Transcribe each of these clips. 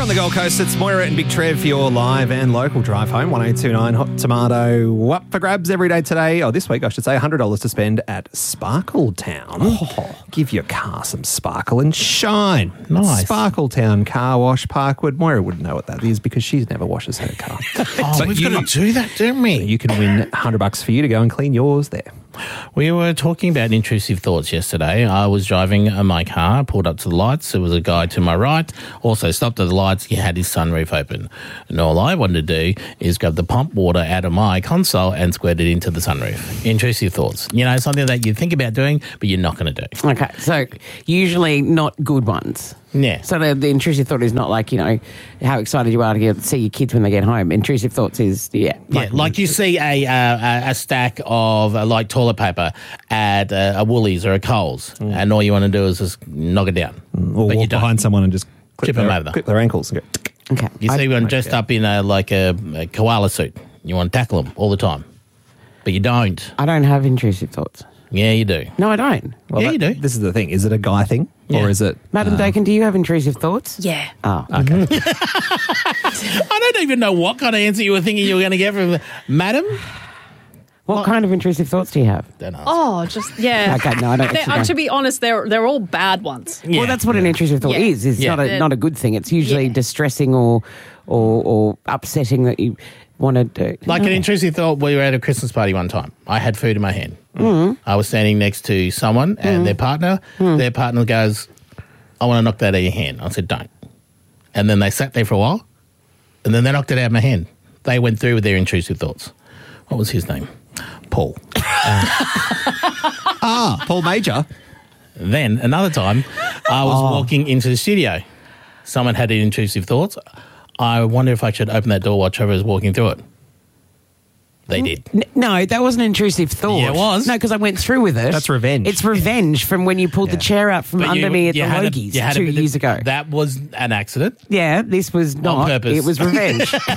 on the Gold Coast, it's Moira and Big Trev for your live and local drive home. 1829 Hot Tomato up for grabs every day today, or this week I should say, $100 to spend at Sparkletown. Give your car some sparkle and shine. Nice. Sparkletown Car Wash, Parkwood. Moira wouldn't know what that is because she never washes her car. But we've got to do that, don't we? You can win $100 for you to go and clean yours there. We were talking about intrusive thoughts yesterday. I was driving my car, pulled up to the lights. There was a guy to my right, also stopped at the lights. He had his sunroof open. And all I wanted to do is grab the pump water out of my console and squirt it into the sunroof. Intrusive thoughts. You know, something that you think about doing, but you're not going to do. Okay, so usually not good ones. Yeah. So the intrusive thought is not like, you know, how excited you are to see your kids when they get home. Intrusive thoughts is, like you see a stack of like toilet paper at a Woolies or a Coles, and all you want to do is just knock it down. Or walk behind someone and just clip their ankles and go. Okay. You see one dressed up in a koala suit. You want to tackle them all the time, but you don't. I don't have intrusive thoughts. Yeah, you do. No, I don't. Well, you do. This is the thing. Is it a guy thing or is it... Madam Dakin, do you have intrusive thoughts? Yeah. Oh, okay. I don't even know what kind of answer you were thinking you were going to get from Madam. What kind of intrusive thoughts do you have? Don't ask. Oh, just, yeah. Okay, no, I don't actually To be honest, they're all bad ones. Yeah. Well, that's what an intrusive thought is. It's not a good thing. It's usually distressing or upsetting that you want to do. Like an intrusive thought, we were at a Christmas party one time. I had food in my hand. Mm-hmm. I was standing next to someone and their partner. Mm. Their partner goes, I want to knock that out of your hand. I said, don't. And then they sat there for a while, and then they knocked it out of my hand. They went through with their intrusive thoughts. What was his name? Paul. Paul Major. Then another time, I was walking into the studio. Someone had intrusive thoughts. I wonder if I should open that door while Trevor is walking through it. They did. No, that wasn't an intrusive thought. Yeah, it was. No, because I went through with it. That's revenge. It's revenge from when you pulled the chair out from under me at the Logies 2 years ago. That was an accident. Yeah, this was not. On purpose. It was revenge. No,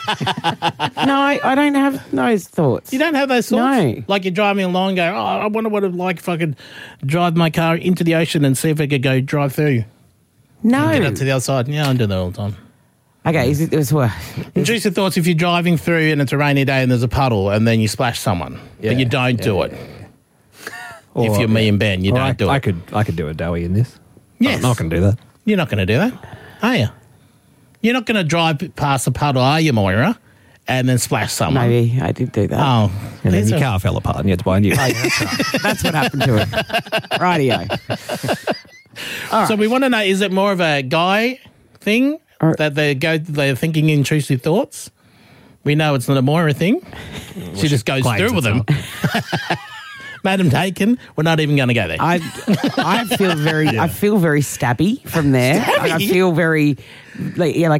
I don't have those thoughts. You don't have those thoughts? No. Like you're driving along and go, I wonder what it'd like if I could drive my car into the ocean and see if I could go drive through. No. Get up to the other side. Yeah, I do that all the time. Okay, it was what? Intrusive thoughts if you're driving through and it's a rainy day and there's a puddle and then you splash someone, but you don't do it. Or, if you're me and Ben, you don't do it. I could do a doughy in this. Yes. I'm not going to do that. You're not going to do that, are you? You're not going to drive past a puddle, are you, Moira, and then splash someone? Maybe I did do that. Oh. And then your car fell apart and you had to buy a new. Oh, yeah, that's right. That's what happened to it. Rightio. So we want to know, is it more of a guy thing that they're thinking intrusive thoughts? We know it's not a Moira thing. She just goes through with them. Madam Dakin, we're not even going to go there. I feel very I feel very stabby from there. Stabby? I feel very like a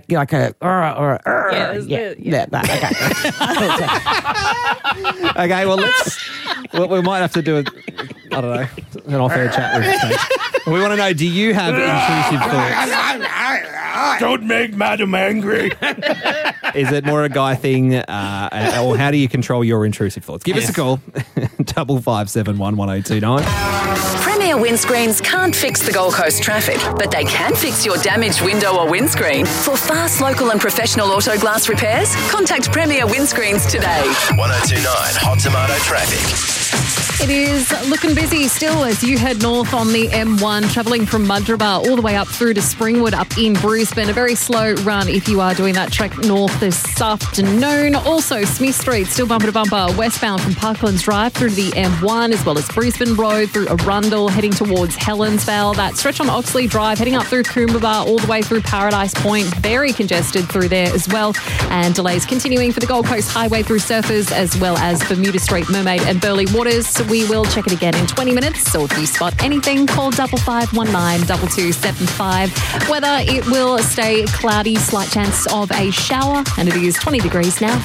okay. Okay, well, we might have to do I don't know, an off-air chat with Paige. We want to know, do you have intrusive thoughts? Don't make Madam angry. Is it more a guy thing, or how do you control your intrusive thoughts? Give us a call, 557 1029. Premier Windscreens can't fix the Gold Coast traffic, but they can fix your damaged window or windscreen. For fast, local and professional auto glass repairs, contact Premier Windscreens today. 1029 Hot Tomato Traffic. It is looking busy still as you head north on the M1, travelling from Mudgeeraba all the way up through to Springwood up in Brisbane. A very slow run if you are doing that trek north this afternoon. Also, Smith Street still bumper to bumper westbound from Parklands Drive through to the M1, as well as Brisbane Road through Arundel heading towards Helensvale. That stretch on Oxley Drive heading up through Coombaba all the way through Paradise Point. Very congested through there as well. And delays continuing for the Gold Coast Highway through Surfers, as well as Bermuda Street, Mermaid and Burleigh Waters. So we will check it again in 20 minutes. So if you spot anything, call 5519 2275. Weather, it will stay cloudy, slight chance of a shower, and it is 20 degrees now.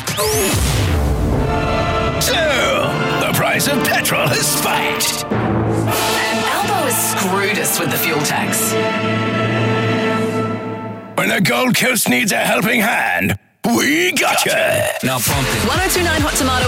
So, the price of petrol has spiked. And Albo has screwed us with the fuel tax. When the Gold Coast needs a helping hand, we gotcha. Now pump it. 1029 Hot Tomato